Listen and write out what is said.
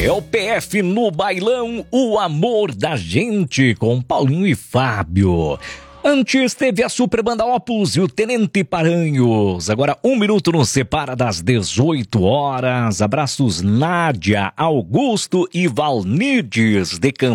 É o PF no bailão, o amor da gente, com Paulinho e Fábio. Antes teve a Superbanda Opus e o Tenente Paranhos. Agora 1 minuto nos separa das 18 horas. Abraços Nádia, Augusto e Valnides de Campinas.